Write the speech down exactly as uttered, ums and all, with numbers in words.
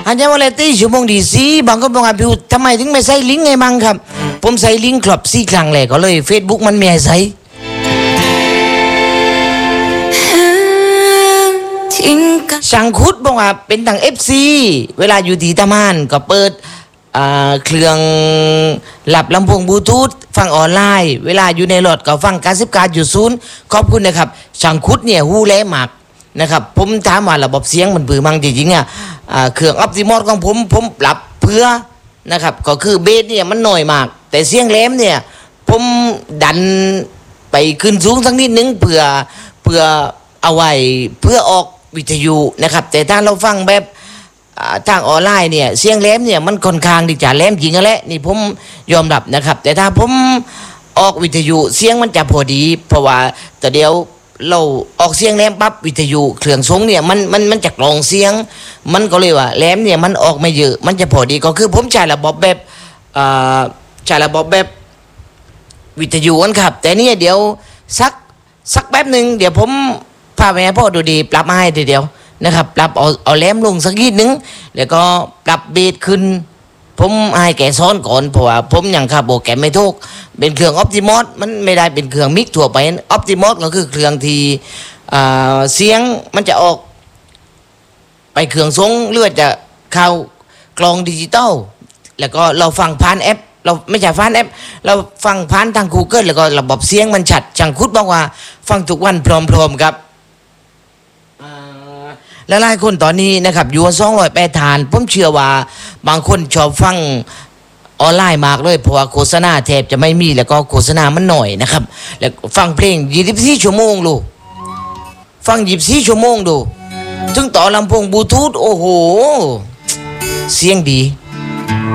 อาจารย์วาเลตี้ชั่วโมงดีสีบางคนบอกว่าพี่ทำไมถึงไม่ใส่ลิงก์ไงมั่งครับผมใส่ลิงก์ครบสี่ครั้งเลยก็เลย Facebook มันไม่ให้ใส่ช่างคุดบอกว่าเป็นต่าง เอฟ ซี เวลาอยู่ที่ทำงานก็เปิดเครื่องหลับลำโพงบลูทูธฟังออนไลน์เวลาอยู่ในรถก็ฟังการสิบการอยู่ศูนย์ขอบคุณนะครับช่างคุดเนี่ยหูแลมากนะครับผมถามว่าระบบเสียงมันปือมังจริงๆอ่ะเครื่องออปติมอลของผมผมปรับเพื่อนะครับก็คือเบสเนี่ยมันหน่อยมากแต่เสียงแหลมเนี่ยผมดันไปขึ้นสูงสักนิดนึงเพื่อเพื่อเอาไว้เพื่อออกวิทยุนะครับแต่ถ้าเราฟังแบบทางออนไลน์เนี่ยเสียงแหลมเนี่ยมันค่อนข้างที่จะแหลมจริงกันแหละนี่ผมยอมรับนะครับแต่ถ้าผมออกวิทยุเสียงมันจะพอดีเพราะว่าแต่เดี๋ยวเราออกเสียงแหลมปั๊บวิทยุเครื่องทรงเนี่ยมันมันมันจะกรองเสียงมันก็เลยว่าแหลมเนี่ยมันออกไม่เยอะมันจะพอดีก็คือผมใช้ระบบแบบใช้ระบบแบบวิทยุกันครับแต่เนี่ยเดี๋ยวสักสักแป๊บหนึ่งเดี๋ยวผมพาไปให้พ่อดูดีปรับมาให้ทีเดียวนะครับปรับเอาเอาแหลมลงสักนิดนึงแล้วก็ปรับเบสขึ้นผมให้แกซ้อนก่อนเพราะว่าผมยังขับโปรแกรมไม่ถูกเป็นเครื่องออปติมอสมันไม่ได้เป็นเครื่องมิกทั่วไปออปติมอสก็คือเครื่องที่เสียงมันจะออกไปเครื่องทรงเลือดจะเข้ากลองดิจิตอลแล้วก็เราฟังผ่านแอปเราไม่ใช่ผ่านแอปเราฟังผ่านทาง Google แล้วก็ระบบเสียงมันชัดช่างคุดบอกว่าฟังทุกวันพร้อมๆครับและหลายคนตอนนี้นะครับอยู่สองร้อยแปดฐานผมเชื่อว่าบางคนชอบฟังออนไลน์มากเลยเพราะว่าโฆษณาแทบจะไม่มีแล้วก็โฆษณามันหน่อยนะครับแล้วฟังเพลงยี่สิบสี่ชั่วโมงดูฟังยี่สิบสี่ชั่วโมงดูถึงต่อลำโพงบลูทูธโอ้โหเสียงดี